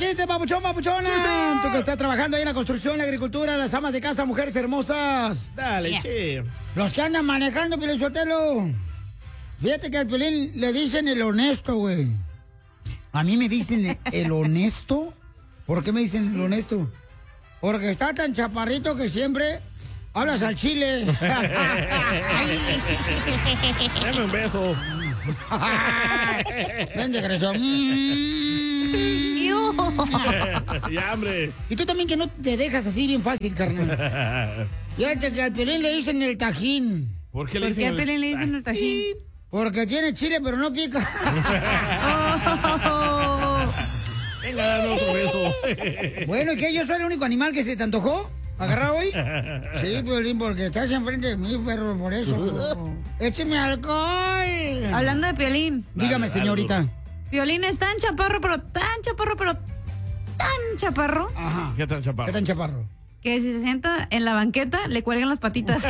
chiste, papuchón, papuchona. Tú que estás trabajando ahí en la construcción, la agricultura, las amas de casa, mujeres hermosas. Dale, che. Los que andan manejando, Piolín Sotelo. Fíjate que al Piolín le dicen el honesto, güey. A mí me dicen el honesto. ¿Por qué me dicen el honesto? Porque está tan chaparrito que siempre hablas al chile. Dame un beso. Ven, desgraciado. Ya, hombre. Y tú también que no te dejas así bien fácil, carnal. Fíjate que al Piolín le dicen el tajín. ¿Por qué le dicen el tajín? Porque tiene chile, pero no pica. Venga, dame otro beso. Bueno, ¿y qué? ¿Yo soy el único animal que se te antojó agarrar hoy? Sí, Piolín, porque estás enfrente de mí, perro, por eso. ¡Écheme alcohol! Hablando de Piolín. Dígame, señorita. Piolín es tan chaparro, pero tan chaparro. Ajá. ¿Qué tan chaparro? ¿Qué tan chaparro? Que si se sienta en la banqueta, le cuelgan las patitas.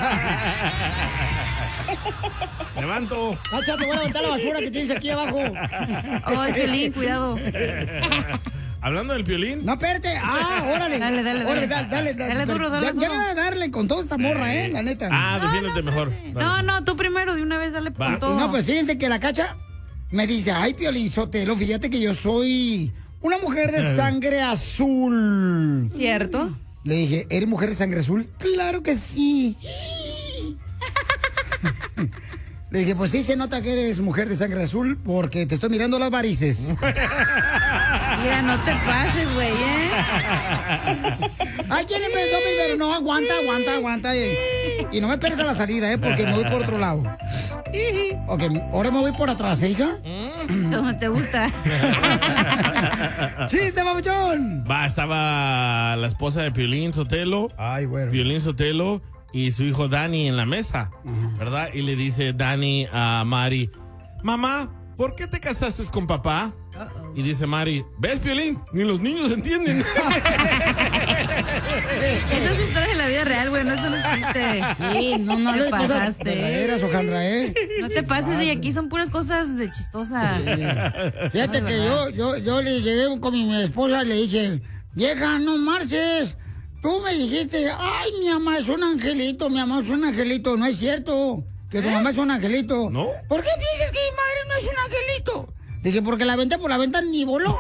Levanto. Cacha, te voy a levantar la basura que tienes aquí abajo. Ay, Piolín, cuidado. Hablando del Piolín. No, espérate. Órale. Dale. Dale duro. Ya me va a darle con toda esta morra, la neta. Defiéndete mejor. Dale. No, tú primero, de una vez, dale con todo. No, pues fíjense que la Cacha me dice, ay, Piolín Sotelo, fíjate que yo soy una mujer de sangre azul. ¿Cierto? Le dije, ¿eres mujer de sangre azul? Claro que sí. Le dije, pues sí se nota que eres mujer de sangre azul porque te estoy mirando las varices. Mira, no te pases, güey, Ay, ¿quién empezó primero? No, aguanta. Y no me esperes a la salida, porque me voy por otro lado. Ok, ahora me voy por atrás, hija. Como te gusta. ¡Chiste, papuchón! Estaba la esposa de Piolín Sotelo. Ay, güey. Piolín Sotelo y su hijo Dani en la mesa, ¿verdad? Y le dice Dani a Mari, mamá, ¿por qué te casaste con papá? Y dice Mari, ¿ves, Piolín? Ni los niños entienden. Esa es historia de la vida real, güey, no es un chiste. Sí, no le cosas verdaderas, Ojandra, No te pases, y aquí son puras cosas de chistosas. Sí. Fíjate que yo le llegué con mi esposa y le dije, vieja, no marches. Tú me dijiste, ay, mi mamá es un angelito, no es cierto que tu mamá es un angelito. ¿No? ¿Por qué piensas que mi madre no es un angelito? Dije, porque la aventé por la ventana ni voló.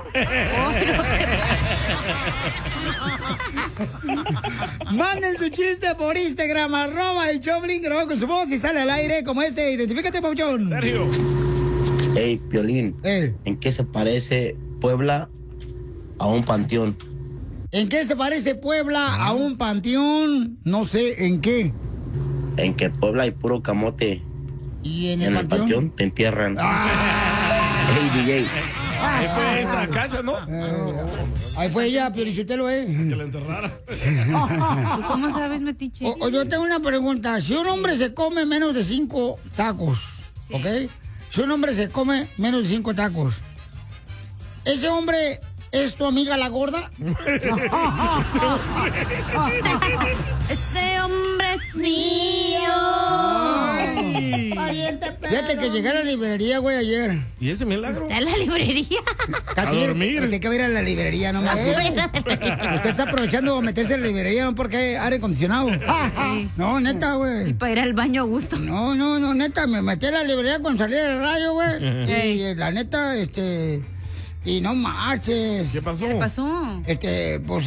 Manden su chiste por Instagram, @el-Choplin, grabado con su voz y sale al aire como este. Identifícate, pauchón. Sergio. Hey, Piolín, ¿en qué se parece Puebla a un panteón? ¿En qué se parece Puebla a un panteón? No sé, ¿en qué? En que Puebla hay puro camote. ¿Y en el panteón? Te entierran. Hey, DJ. Ahí fue esta casa, ¿no? Ahí fue ella, Piolichotelo, Que la enterrara. ¿Tú cómo sabes, metiche? Yo tengo una pregunta. Si un hombre se come menos de 5 tacos, ¿ok? Si un hombre se come menos de 5 tacos, ¿ese hombre es tu amiga la gorda? Ese hombre es mío. Fíjate que llegué a la librería, güey, ayer. ¿Y ese milagro? ¿Está en la librería? Casi a dormir. Usted que va a ir a la librería, no más. Usted está aprovechando de meterse en la librería, no porque hay aire acondicionado. Sí. No, neta, güey. Y para ir al baño a gusto. No, neta, me metí en la librería cuando salí del rayo, güey. Y la neta, y no marches. ¿Qué pasó? ¿Qué pasó? Pues...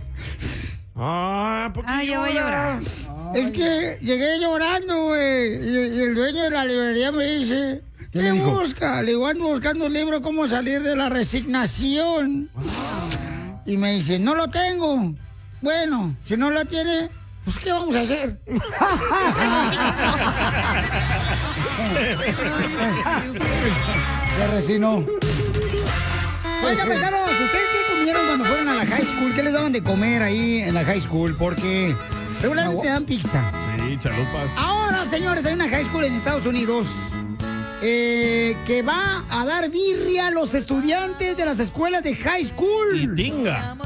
¿por qué ya voy a llorar. Es que llegué llorando, güey. Y el dueño de la librería me dice, ¿qué busca? Le digo, ando buscando un libro, cómo salir de la resignación. Y me dice, no lo tengo. Bueno, si no lo tiene, pues ¿qué vamos a hacer? Se resignó. Oiga, paisanos, ¿ustedes qué comieron cuando fueron a la high school? ¿Qué les daban de comer ahí en la high school? Porque regularmente te dan pizza. Sí, chalupas. Ahora, señores, hay una high school en Estados Unidos que va a dar birria a los estudiantes de las escuelas de high school. Y tinga.